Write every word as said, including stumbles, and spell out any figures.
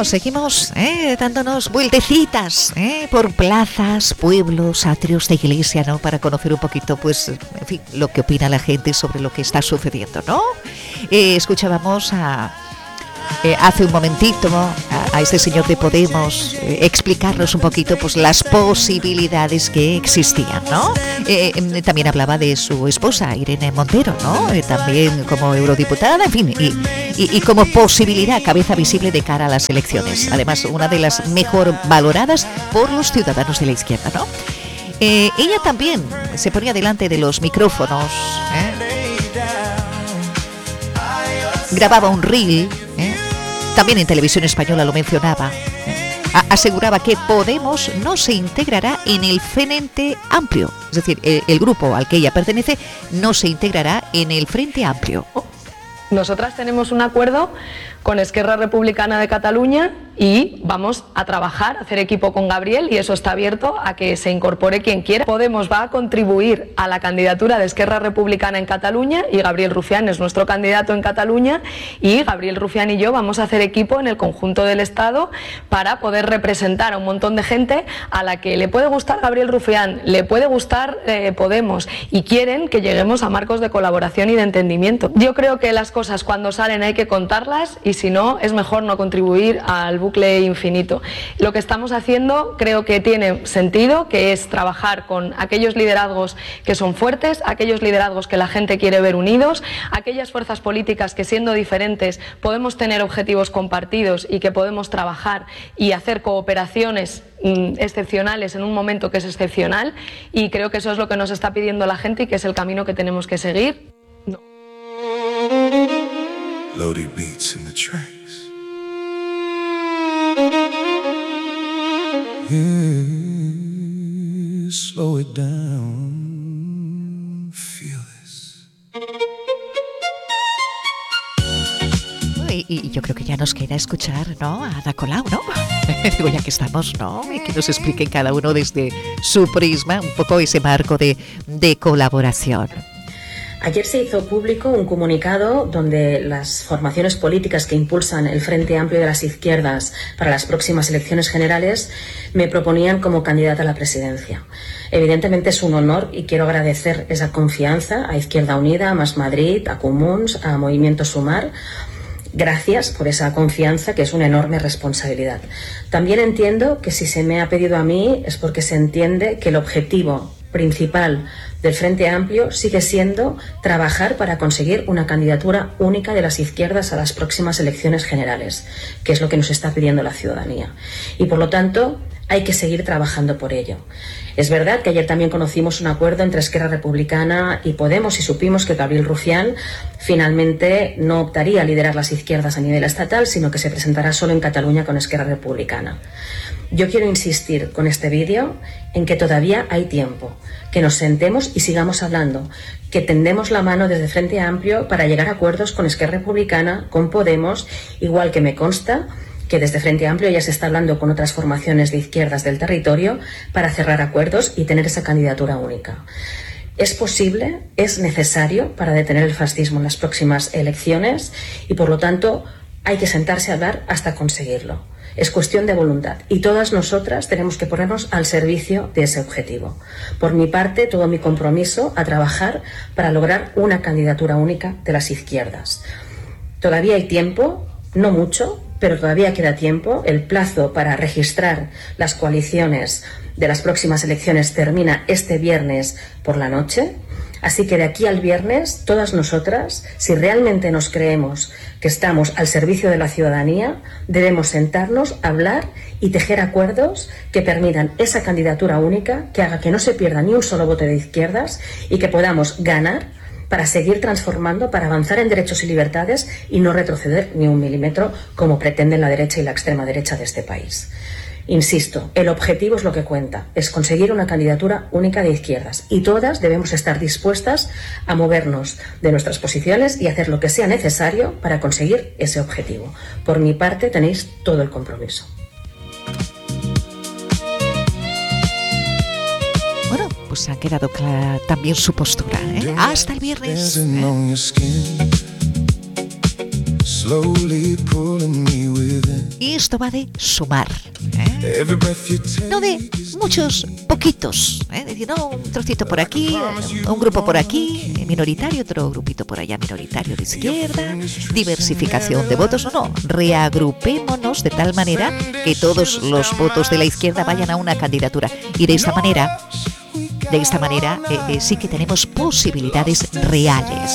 seguimos, seguimos eh, dándonos vueltecitas eh, por plazas, pueblos, atrios de iglesia, ¿no? Para conocer un poquito, pues, en fin, lo que opina la gente sobre lo que está sucediendo, ¿no? Eh, escuchábamos a... Eh, hace un momentito a, a este señor de Podemos eh, explicarnos un poquito pues las posibilidades que existían, ¿no? Eh, eh, también hablaba de su esposa Irene Montero, ¿no? Eh, también como eurodiputada, en fin, y, y, y como posibilidad, cabeza visible de cara a las elecciones. Además, una de las mejor valoradas por los ciudadanos de la izquierda, ¿no? Eh, ella también se ponía delante de los micrófonos, ¿eh? Grababa un reel, ¿eh? También en Televisión Española lo mencionaba, ¿eh? A- aseguraba que Podemos no se integrará en el Frente Amplio, es decir, el, el grupo al que ella pertenece no se integrará en el Frente Amplio. Nosotras tenemos un acuerdo con Esquerra Republicana de Cataluña y vamos a trabajar, a hacer equipo con Gabriel, y eso está abierto a que se incorpore quien quiera. Podemos va a contribuir a la candidatura de Esquerra Republicana en Cataluña y Gabriel Rufián es nuestro candidato en Cataluña, y Gabriel Rufián y yo vamos a hacer equipo en el conjunto del Estado para poder representar a un montón de gente a la que le puede gustar Gabriel Rufián, le puede gustar eh, Podemos, y quieren que lleguemos a marcos de colaboración y de entendimiento. Yo creo que las cosas cuando salen hay que contarlas, y si no, es mejor no contribuir al bucle infinito. Lo que estamos haciendo creo que tiene sentido, que es trabajar con aquellos liderazgos que son fuertes, aquellos liderazgos que la gente quiere ver unidos, aquellas fuerzas políticas que, siendo diferentes, podemos tener objetivos compartidos y que podemos trabajar y hacer cooperaciones mm, excepcionales en un momento que es excepcional, y creo que eso es lo que nos está pidiendo la gente y que es el camino que tenemos que seguir. No. Loaded beats in the tracks. Yeah, slow it down, feel this. Y, y yo creo que ya nos queda escuchar, ¿no? A Ada Colau, ¿no? Digo, ya que estamos, ¿no? Y que nos explique cada uno desde su prisma un poco ese marco de, de colaboración. Ayer se hizo público un comunicado donde las formaciones políticas que impulsan el Frente Amplio de las Izquierdas para las próximas elecciones generales me proponían como candidata a la presidencia. Evidentemente es un honor y quiero agradecer esa confianza a Izquierda Unida, a Más Madrid, a Comuns, a Movimiento Sumar. Gracias por esa confianza, que es una enorme responsabilidad. También entiendo que si se me ha pedido a mí es porque se entiende que el objetivo principal del Frente Amplio sigue siendo trabajar para conseguir una candidatura única de las izquierdas a las próximas elecciones generales, que es lo que nos está pidiendo la ciudadanía. Y por lo tanto, hay que seguir trabajando por ello. Es verdad que ayer también conocimos un acuerdo entre Esquerra Republicana y Podemos y supimos que Gabriel Rufián finalmente no optaría a liderar las izquierdas a nivel estatal, sino que se presentará solo en Cataluña con Esquerra Republicana. Yo quiero insistir con este vídeo en que todavía hay tiempo, que nos sentemos y sigamos hablando, que tendemos la mano desde Frente Amplio para llegar a acuerdos con Esquerra Republicana, con Podemos, igual que me consta que desde Frente Amplio ya se está hablando con otras formaciones de izquierdas del territorio para cerrar acuerdos y tener esa candidatura única. Es posible, es necesario para detener el fascismo en las próximas elecciones y, por lo tanto, hay que sentarse a hablar hasta conseguirlo. Es cuestión de voluntad y todas nosotras tenemos que ponernos al servicio de ese objetivo. Por mi parte, todo mi compromiso a trabajar para lograr una candidatura única de las izquierdas. Todavía hay tiempo, no mucho, pero todavía queda tiempo. El plazo para registrar las coaliciones de las próximas elecciones termina este viernes por la noche. Así que de aquí al viernes, todas nosotras, si realmente nos creemos que estamos al servicio de la ciudadanía, debemos sentarnos, hablar y tejer acuerdos que permitan esa candidatura única, que haga que no se pierda ni un solo voto de izquierdas y que podamos ganar para seguir transformando, para avanzar en derechos y libertades y no retroceder ni un milímetro como pretenden la derecha y la extrema derecha de este país. Insisto, el objetivo es lo que cuenta, es conseguir una candidatura única de izquierdas y todas debemos estar dispuestas a movernos de nuestras posiciones y hacer lo que sea necesario para conseguir ese objetivo. Por mi parte tenéis todo el compromiso. Bueno, pues ha quedado clara también su postura, ¿eh? Hasta el viernes. ¿eh? Y esto va de sumar, ¿eh? No de muchos poquitos, ¿eh? Decir, no, un trocito por aquí, un grupo por aquí, minoritario, otro grupito por allá, minoritario de izquierda, diversificación de votos. No, no, reagrupémonos de tal manera que todos los votos de la izquierda vayan a una candidatura. Y de esta manera, de esta manera, eh, eh, sí que tenemos posibilidades reales.